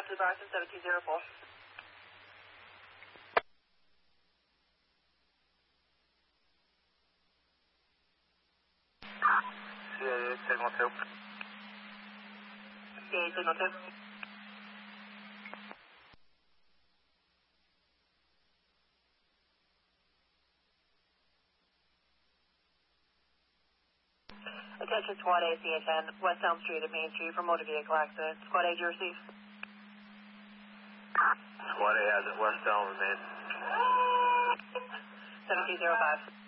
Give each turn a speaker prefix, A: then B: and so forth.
A: to Boston 1704.
B: CA signal 2.
A: CA signal 2. Attention Squad A, CHN, West Elm Street at Main Street for motor vehicle accident. Squad A, do you receive?
B: Squad A has it, West Elm, man.
A: 1705.